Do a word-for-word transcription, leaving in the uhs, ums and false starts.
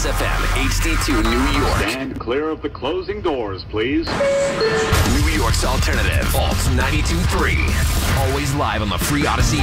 Kiss F M, H D two, New York. Stand clear of the closing doors, please. New York's alternative, Alt ninety-two point three. Always live on the free Odyssey